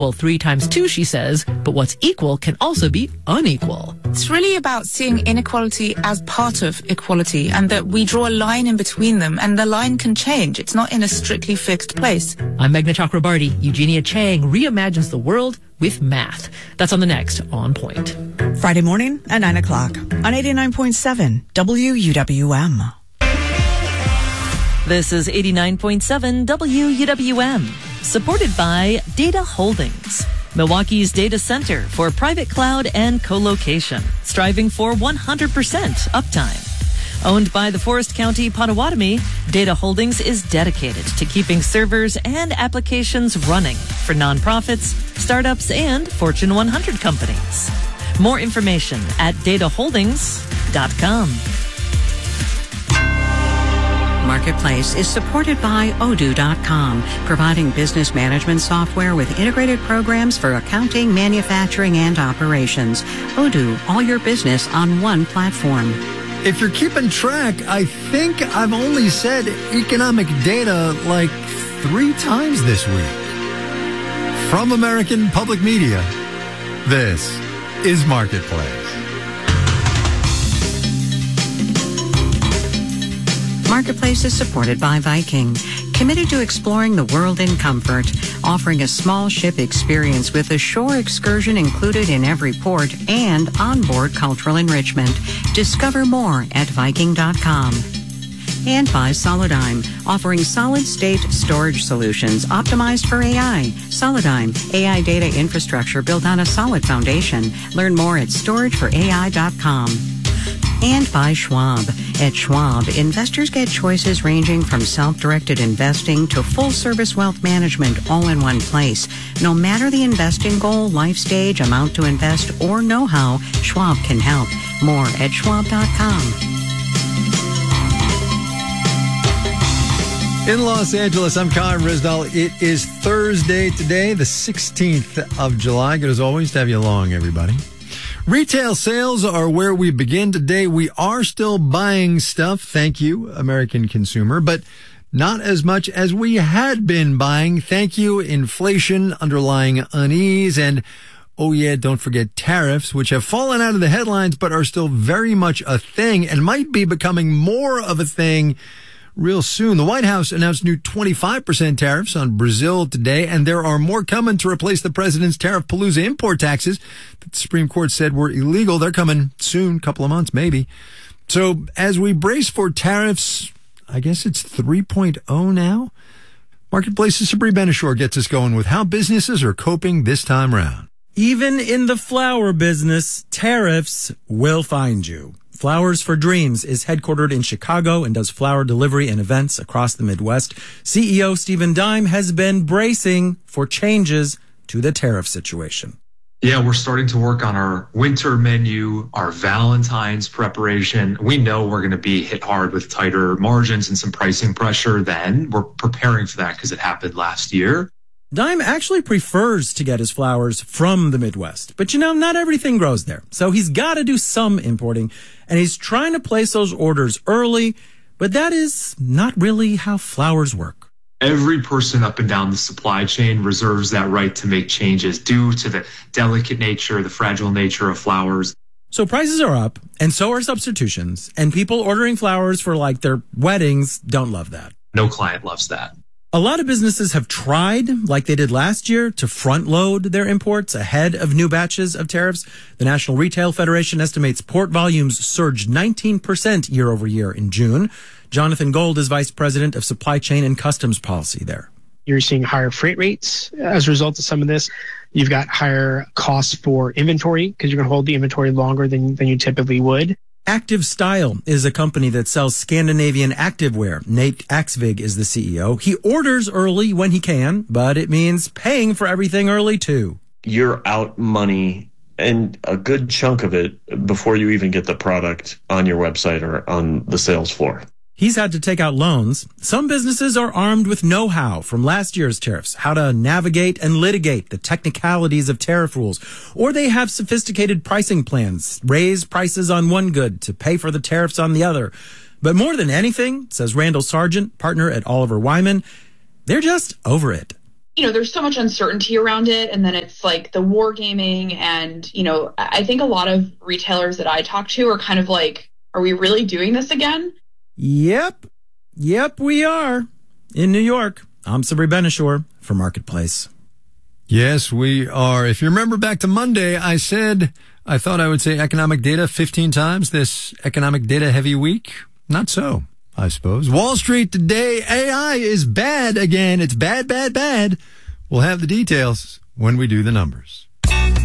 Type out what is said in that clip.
Well, 3 times 2, she says, but what's equal can also be unequal. It's really about seeing inequality as part of equality and that we draw a line in between them and the line can change. It's not in a strictly fixed place. I'm Meghna Chakrabarty. Eugenia Chang reimagines the world with math. That's on the next On Point. Friday morning at 9 o'clock on 89.7 WUWM. This is 89.7 WUWM, supported by Data Holdings, Milwaukee's data center for private cloud and co-location, striving for 100% uptime. Owned by the Forest County Potawatomi, Data Holdings is dedicated to keeping servers and applications running for nonprofits, startups, and Fortune 100 companies. More information at dataholdings.com. Marketplace is supported by Odoo.com, providing business management software with integrated programs for accounting, manufacturing, and operations. Odoo, all your business on one platform. If you're keeping track, I think I've only said economic data like 3 times this week. From American Public Media, this is Marketplace. Marketplace is supported by Viking, committed to exploring the world in comfort, offering a small ship experience with a shore excursion included in every port and onboard cultural enrichment. Discover more at Viking.com. And by Solidigm, offering solid-state storage solutions optimized for AI. Solidigm, AI data infrastructure built on a solid foundation. Learn more at storageforai.com. And by Schwab. At Schwab, investors get choices ranging from self-directed investing to full-service wealth management all in one place. No matter the investing goal, life stage, amount to invest, or know-how, Schwab can help. More at schwab.com. In Los Angeles, I'm Colin Risdall. It is Thursday today, the 16th of July. Good as always to have you along, everybody. Retail sales are where we begin today. We are still buying stuff, thank you, American consumer, but not as much as we had been buying. Thank you, inflation, underlying unease, and oh yeah, don't forget tariffs, which have fallen out of the headlines but are still very much a thing and might be becoming more of a thing real soon. The White House announced new 25% tariffs on Brazil today, and there are more coming to replace the president's tariff-palooza import taxes that the Supreme Court said were illegal. They're coming soon, couple of months maybe. So as we brace for tariffs, I guess it's 3.0 now. Marketplace's Sabri Benishore gets us going with how businesses are coping this time around. Even in the flower business, tariffs will find you. Flowers for Dreams is headquartered in Chicago and does flower delivery and events across the Midwest. CEO Stephen Dime has been bracing for changes to the tariff situation. Yeah, we're starting to work on our winter menu, our Valentine's preparation. We know we're going to be hit hard with tighter margins and some pricing pressure then. We're preparing for that because it happened last year. Dime actually prefers to get his flowers from the Midwest, but not everything grows there. So he's got to do some importing, and he's trying to place those orders early, but that is not really how flowers work. Every person up and down the supply chain reserves that right to make changes due to the delicate nature, the fragile nature of flowers. So prices are up, and so are substitutions, and people ordering flowers for their weddings don't love that. No client loves that. A lot of businesses have tried, like they did last year, to front-load their imports ahead of new batches of tariffs. The National Retail Federation estimates port volumes surged 19% year over year in June. Jonathan Gold is Vice President of Supply Chain and Customs Policy there. You're seeing higher freight rates as a result of some of this. You've got higher costs for inventory because you're going to hold the inventory longer than you typically would. Active Style is a company that sells Scandinavian activewear. Nate Axvig is the CEO. He orders early when he can, but it means paying for everything early too. You're out money, and a good chunk of it before you even get the product on your website or on the sales floor. He's had to take out loans. Some businesses are armed with know-how from last year's tariffs, how to navigate and litigate the technicalities of tariff rules. Or they have sophisticated pricing plans, raise prices on one good to pay for the tariffs on the other. But more than anything, says Randall Sargent, partner at Oliver Wyman, they're just over it. there's so much uncertainty around it. And then it's like the war gaming. And, I think a lot of retailers that I talk to are kind of like, are we really doing this again? Yep, we are. In New York, I'm Sabri Benishore for Marketplace. Yes, we are. If you remember back to Monday, I said I thought I would say economic data 15 times this economic data heavy week. Not so, I suppose. Wall Street today, AI is bad again. It's bad, bad, bad. We'll have the details when we do the numbers.